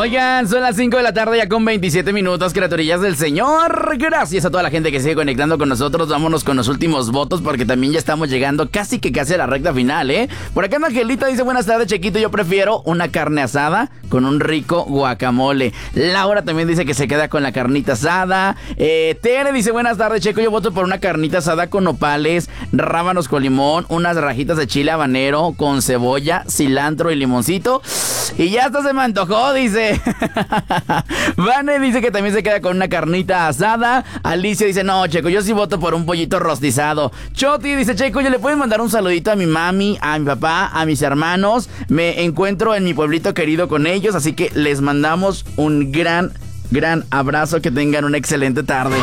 Oigan, son las 5 de la tarde ya con 27 minutos, criaturillas del Señor. Gracias a toda la gente que sigue conectando con nosotros. Vámonos con los últimos votos porque también ya estamos llegando casi a la recta final, ¿eh? Por acá Angelita dice, buenas tardes, Chequito, yo prefiero una carne asada con un rico guacamole. Laura también dice que se queda con la carnita asada. Tere dice, buenas tardes, Checo, yo voto por una carnita asada con nopales, rábanos con limón, unas rajitas de chile habanero con cebolla, cilantro y limoncito. Y ya hasta se me antojó, dice. Vane dice que también se queda con una carnita asada. Alicia dice, no, Checo, yo sí voto por un pollito rostizado. Choti dice, Checo, ¿yo le puedes mandar un saludito a mi mami, a mi papá, a mis hermanos? Me encuentro en mi pueblito querido con ellos, así que les mandamos un gran abrazo. Que tengan una excelente tarde.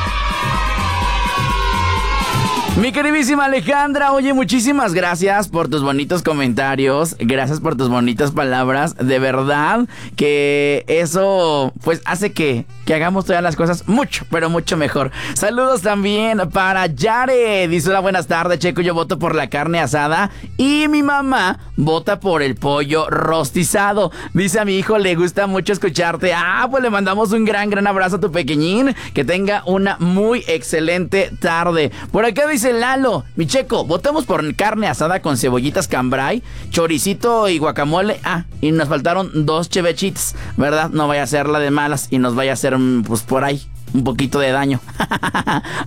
Mi queridísima Alejandra, oye, muchísimas gracias por tus bonitos comentarios, gracias por tus bonitas palabras, de verdad que eso pues hace que hagamos todas las cosas mucho, pero mucho mejor. Saludos también para Yare, dice, hola, buenas tardes, Checo, yo voto por la carne asada y mi mamá vota por el pollo rostizado. Dice, a mi hijo le gusta mucho escucharte. Pues le mandamos un gran abrazo a tu pequeñín, que tenga una muy excelente tarde. Por acá dice Lalo, mi Checo, votamos por carne asada con cebollitas cambray, choricito y guacamole. Y nos faltaron 2 chevechitas, ¿verdad? No vaya a ser la de malas y nos vaya a hacer, pues por ahí, un poquito de daño.